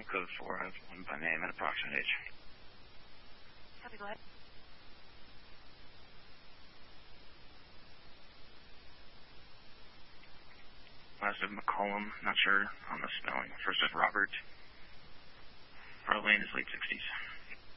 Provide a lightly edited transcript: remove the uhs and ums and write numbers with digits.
code 4. I have one by name and approximate age. Copy, go ahead. Last is McCollum, not sure on the spelling. First is Robert. Probably in his late 60s.